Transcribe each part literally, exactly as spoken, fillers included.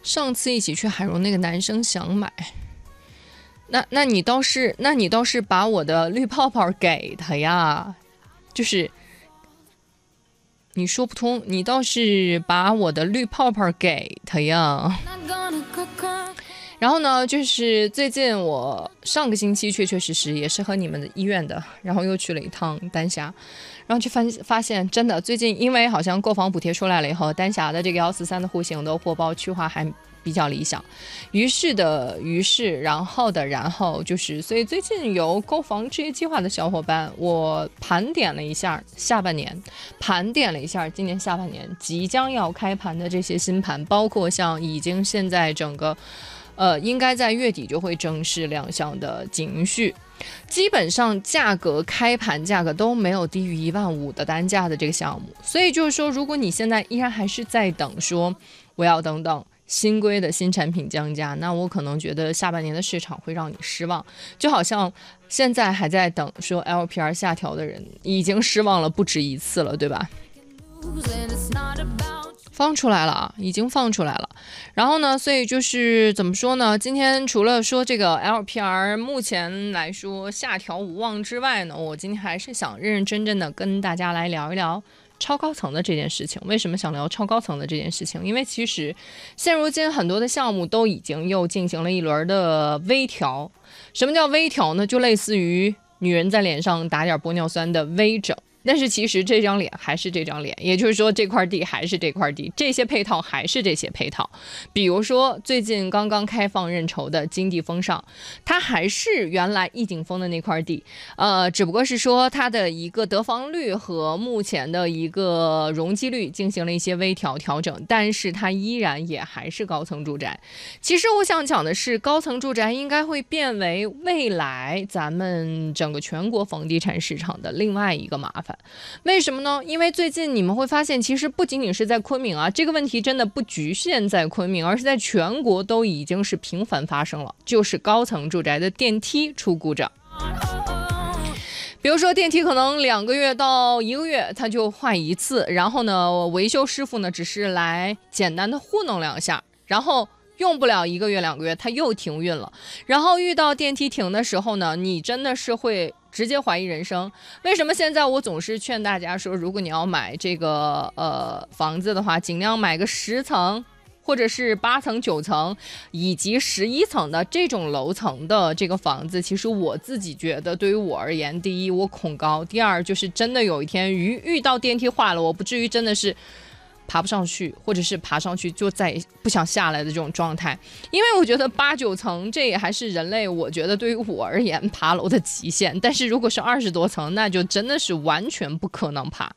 上次一起去海荣那个男生想买，那那你倒是那你倒是把我的绿泡泡给他呀，就是你说不通，你倒是把我的绿泡泡给他呀。然后呢，就是最近我上个星期确确实实也是和你们的医院的，然后又去了一趟丹霞，然后就发发现真的最近因为好像购房补贴出来了以后，丹霞的这个幺四三的户型的货包区划还比较理想，于是的于是然后的然后就是所以最近有购房置业计划的小伙伴，我盘点了一下下半年盘点了一下今年下半年即将要开盘的这些新盘，包括像已经现在整个呃，应该在月底就会正式亮相的景旭，基本上价格开盘价格都没有低于一万五的单价的这个项目，所以就是说，如果你现在依然还是在等说我要等等新规的新产品降价，那我可能觉得下半年的市场会让你失望，就好像现在还在等说 L P R 下调的人已经失望了不止一次了，对吧？放出来了啊，已经放出来了。然后呢，所以就是怎么说呢？今天除了说这个 L P R 目前来说下调无望之外呢，我今天还是想认认真真的跟大家来聊一聊超高层的这件事情。为什么想聊超高层的这件事情？因为其实现如今很多的项目都已经又进行了一轮的微调。什么叫微调呢？就类似于女人在脸上打点玻尿酸的微整。但是其实这张脸还是这张脸，也就是说这块地还是这块地，这些配套还是这些配套。比如说最近刚刚开放认筹的金地峰上，它还是原来易景峰的那块地，呃，只不过是说它的一个得房率和目前的一个容积率进行了一些微调调整，但是它依然也还是高层住宅。其实我想讲的是，高层住宅应该会变为未来咱们整个全国房地产市场的另外一个麻烦。为什么呢？因为最近你们会发现，其实不仅仅是在昆明啊，这个问题真的不局限在昆明，而是在全国都已经是频繁发生了，就是高层住宅的电梯出故障。比如说电梯可能两个月到一个月它就坏一次，然后呢维修师傅呢只是来简单的糊弄两下，然后用不了一个月两个月它又停运了，然后遇到电梯停的时候呢，你真的是会直接怀疑人生。为什么现在我总是劝大家说，如果你要买这个呃房子的话，尽量买个十层或者是八层九层以及十一层的这种楼层的这个房子。其实我自己觉得对于我而言，第一我恐高，第二就是真的有一天遇遇到电梯坏了，我不至于真的是爬不上去，或者是爬上去就再也不想下来的这种状态。因为我觉得八九层这也还是人类我觉得对于我而言爬楼的极限，但是如果是二十多层，那就真的是完全不可能爬。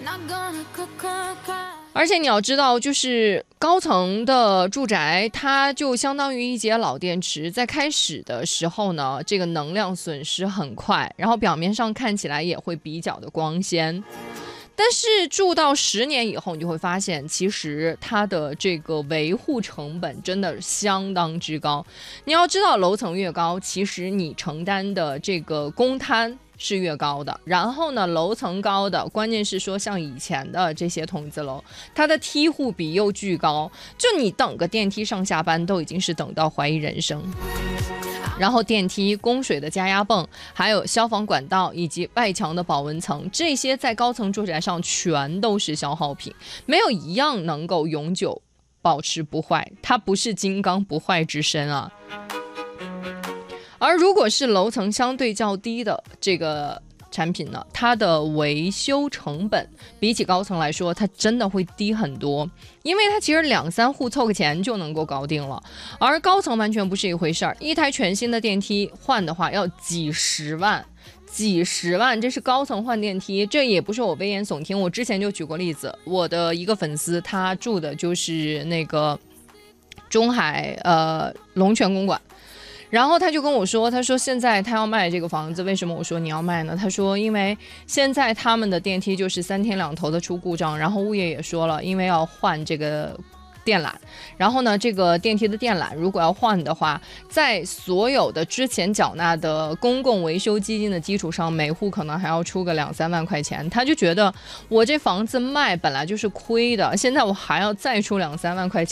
而且你要知道，就是高层的住宅它就相当于一节老电池，在开始的时候呢，这个能量损失很快，然后表面上看起来也会比较的光鲜，但是住到十年以后，你就会发现，其实它的这个维护成本真的相当之高。你要知道，楼层越高，其实你承担的这个公摊是越高的。然后呢，楼层高的，关键是说像以前的这些筒子楼，它的梯户比又巨高，就你等个电梯上下班都已经是等到怀疑人生。然后电梯、供水的加压泵，还有消防管道以及外墙的保温层，这些在高层住宅上全都是消耗品，没有一样能够永久保持不坏，它不是金刚不坏之身啊。而如果是楼层相对较低的这个产品呢，它的维修成本比起高层来说，它真的会低很多，因为它其实两三户凑个钱就能够搞定了。而高层完全不是一回事儿，一台全新的电梯换的话要几十万，几十万，这是高层换电梯，这也不是我危言耸听。我之前就举过例子，我的一个粉丝他住的就是那个中海呃龙泉公馆。然后他就跟我说，他说现在他要卖这个房子，为什么我说你要卖呢？他说因为现在他们的电梯就是三天两头的出故障，然后物业也说了，因为要换这个电缆，然后呢这个电梯的电缆如果要换的话，在所有的之前缴纳的公共维修基金的基础上，每户可能还要出个两三万块钱。他就觉得我这房子卖本来就是亏的，现在我还要再出两三万块钱，